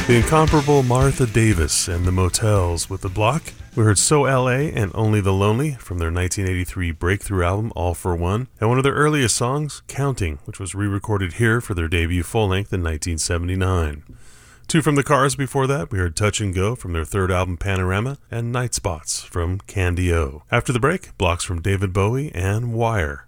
The incomparable Martha Davis and the Motels with The Block. We heard So L.A. and Only the Lonely from their 1983 breakthrough album All for One, and one of their earliest songs, Counting, which was re-recorded here for their debut full-length in 1979. Two from the Cars before that, we heard Touch and Go from their third album Panorama, and Night Spots from Candy O. After the break, blocks from David Bowie and Wire.